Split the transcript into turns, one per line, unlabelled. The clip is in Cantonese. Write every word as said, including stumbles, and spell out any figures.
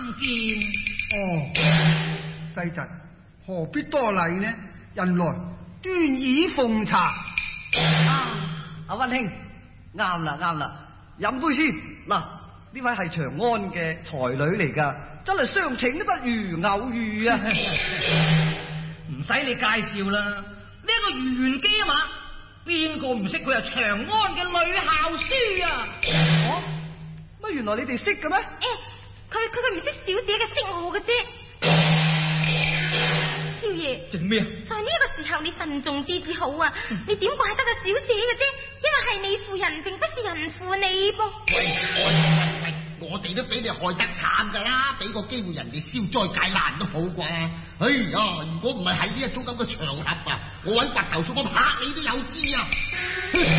見。
哦，世侄何必多禮呢？人來端以奉茶。
啊，阿溫兄，啱啦啱啦，飲杯先。嗱，呢位係長安嘅才女嚟噶，真係相請都不如偶遇啊！
唔使你介紹啦，呢、這、一個玄機啊嘛，邊個唔識佢係長安嘅女校書啊？
哦，乜原來你哋識嘅咩？誒、
欸，佢佢佢唔識小姐嘅姓我嘅啫。少爺，
整咩啊？
在呢個時候你慎重啲至好啊！你點怪得個小姐嘅啫？因為係你負人，並不是人負你噃。
喂喂喂喂，我哋都俾你害得慘噶啦，俾個機會人哋消災解難都好啩。哎呀，如果唔係喺呢一種咁嘅場合啊，我揾白頭叔我拍你都有知啊！